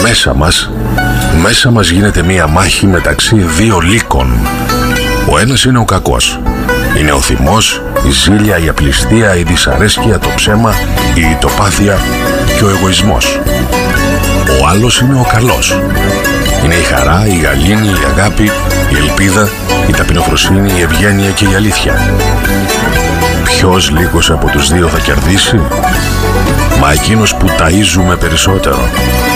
μέσα μας γίνεται μία μάχη μεταξύ δύο λύκων. Ο ένας είναι ο κακός. Είναι ο θυμός, η ζήλια, η απληστία, η δυσαρέσκεια, το ψέμα, η ητοπάθεια και ο εγωισμός. Ο άλλος είναι ο καλός. Είναι η χαρά, η γαλήνη, η αγάπη, η ελπίδα, η ταπεινοφροσύνη, η ευγένεια και η αλήθεια. Ποιος λύκος από τους δύο θα κερδίσει? Μα εκείνος που ταΐζουμε περισσότερο.